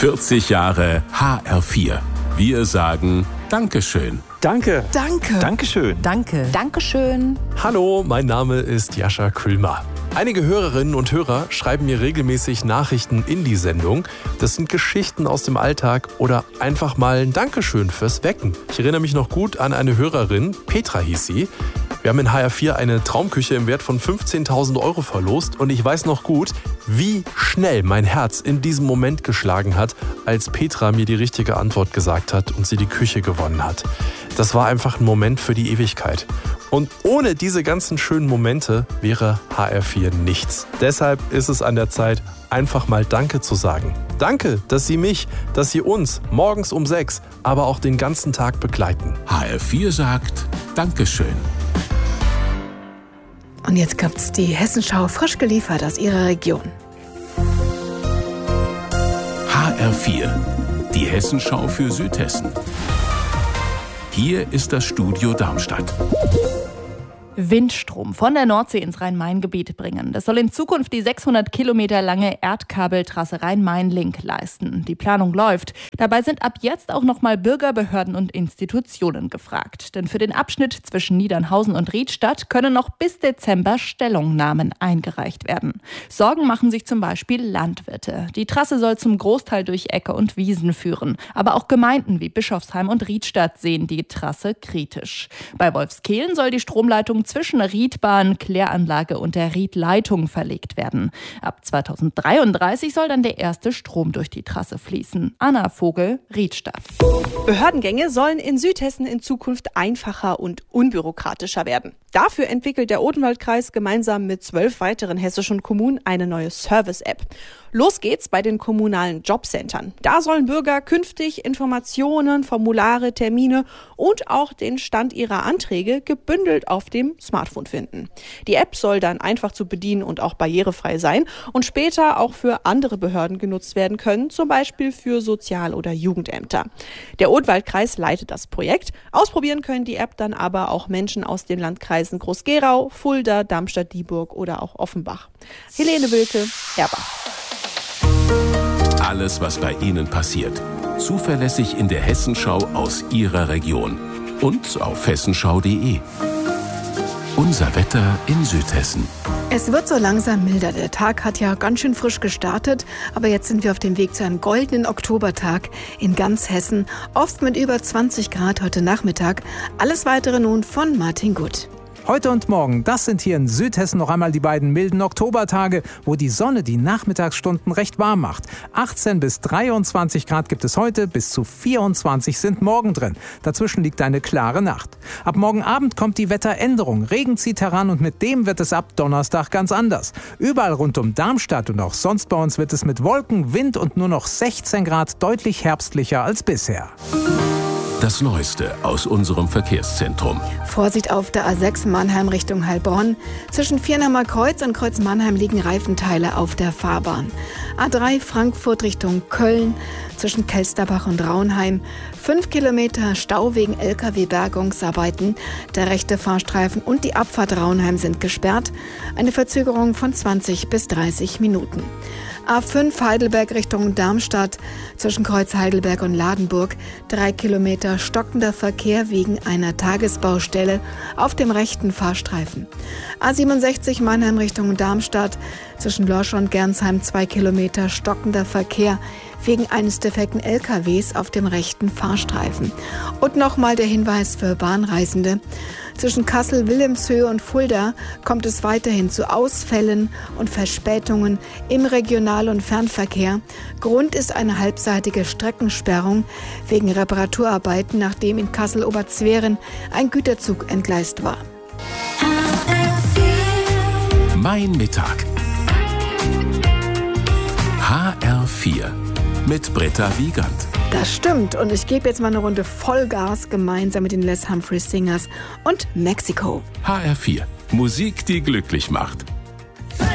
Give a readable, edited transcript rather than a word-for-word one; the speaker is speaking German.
40 Jahre HR4. Wir sagen Dankeschön. Danke. Danke. Dankeschön. Danke. Dankeschön. Hallo, mein Name ist Jascha Kühlmer. Einige Hörerinnen und Hörer schreiben mir regelmäßig Nachrichten in die Sendung. Das sind Geschichten aus dem Alltag oder einfach mal ein Dankeschön fürs Wecken. Ich erinnere mich noch gut an eine Hörerin, Petra hieß sie. Wir haben in HR4 eine Traumküche im Wert von 15.000 € verlost und ich weiß noch gut, wie schnell mein Herz in diesem Moment geschlagen hat, als Petra mir die richtige Antwort gesagt hat und sie die Küche gewonnen hat. Das war einfach ein Moment für die Ewigkeit. Und ohne diese ganzen schönen Momente wäre HR4 nichts. Deshalb ist es an der Zeit, einfach mal Danke zu sagen. Danke, dass Sie uns morgens um 6, aber auch den ganzen Tag begleiten. HR4 sagt Dankeschön. Und jetzt gibt's die Hessenschau frisch geliefert aus Ihrer Region. HR4, die Hessenschau für Südhessen. Hier ist das Studio Darmstadt. Windstrom von der Nordsee ins Rhein-Main-Gebiet bringen. Das soll in Zukunft die 600 Kilometer lange Erdkabeltrasse Rhein-Main-Link leisten. Die Planung läuft. Dabei sind ab jetzt auch nochmal Bürger, Behörden und Institutionen gefragt. Denn für den Abschnitt zwischen Niedernhausen und Riedstadt können noch bis Dezember Stellungnahmen eingereicht werden. Sorgen machen sich zum Beispiel Landwirte. Die Trasse soll zum Großteil durch Äcker und Wiesen führen. Aber auch Gemeinden wie Bischofsheim und Riedstadt sehen die Trasse kritisch. Bei Wolfskehlen soll die Stromleitung zwischen Riedbahn, Kläranlage und der Riedleitung verlegt werden. Ab 2033 soll dann der erste Strom durch die Trasse fließen. Anna Vogel, Riedstadt. Behördengänge sollen in Südhessen in Zukunft einfacher und unbürokratischer werden. Dafür entwickelt der Odenwaldkreis gemeinsam mit 12 weiteren hessischen Kommunen eine neue Service-App. Los geht's bei den kommunalen Jobcentern. Da sollen Bürger künftig Informationen, Formulare, Termine und auch den Stand ihrer Anträge gebündelt auf dem Smartphone finden. Die App soll dann einfach zu bedienen und auch barrierefrei sein und später auch für andere Behörden genutzt werden können, zum Beispiel für Sozial- oder Jugendämter. Der Odenwaldkreis leitet das Projekt. Ausprobieren können die App dann aber auch Menschen aus den Landkreisen Groß-Gerau, Fulda, Darmstadt-Dieburg oder auch Offenbach. Helene Wilke, Erbach. Alles, was bei Ihnen passiert. Zuverlässig in der Hessenschau aus Ihrer Region. Und auf hessenschau.de. Unser Wetter in Südhessen. Es wird so langsam milder. Der Tag hat ja ganz schön frisch gestartet, aber jetzt sind wir auf dem Weg zu einem goldenen Oktobertag in ganz Hessen. Oft mit über 20 Grad heute Nachmittag. Alles Weitere nun von Martin Gut. Heute und morgen, das sind hier in Südhessen noch einmal die beiden milden Oktobertage, wo die Sonne die Nachmittagsstunden recht warm macht. 18 bis 23 Grad gibt es heute, bis zu 24 sind morgen drin. Dazwischen liegt eine klare Nacht. Ab morgen Abend kommt die Wetteränderung. Regen zieht heran und mit dem wird es ab Donnerstag ganz anders. Überall rund um Darmstadt und auch sonst bei uns wird es mit Wolken, Wind und nur noch 16 Grad deutlich herbstlicher als bisher. Das Neueste aus unserem Verkehrszentrum. Vorsicht auf der A6 Mannheim Richtung Heilbronn. Zwischen Viernheimer Kreuz und Kreuz Mannheim liegen Reifenteile auf der Fahrbahn. A3 Frankfurt Richtung Köln. Zwischen Kelsterbach und Raunheim. 5 Kilometer Stau wegen LKW-Bergungsarbeiten. Der rechte Fahrstreifen und die Abfahrt Raunheim sind gesperrt. Eine Verzögerung von 20 bis 30 Minuten. A5 Heidelberg Richtung Darmstadt, zwischen Kreuz Heidelberg und Ladenburg, 3 Kilometer stockender Verkehr wegen einer Tagesbaustelle auf dem rechten Fahrstreifen. A67 Mannheim Richtung Darmstadt, zwischen Lorsch und Gernsheim 2 Kilometer stockender Verkehr wegen eines defekten LKWs auf dem rechten Fahrstreifen. Und nochmal der Hinweis für Bahnreisende. Zwischen Kassel, Wilhelmshöhe und Fulda kommt es weiterhin zu Ausfällen und Verspätungen im Regional- und Fernverkehr. Grund ist eine halbseitige Streckensperrung wegen Reparaturarbeiten, nachdem in Kassel-Oberzweren ein Güterzug entgleist war. Mein Mittag. HR4 mit Britta Wiegand. Das stimmt und ich gebe jetzt mal eine Runde Vollgas gemeinsam mit den Les Humphreys Singers und Mexiko. HR4, Musik, die glücklich macht.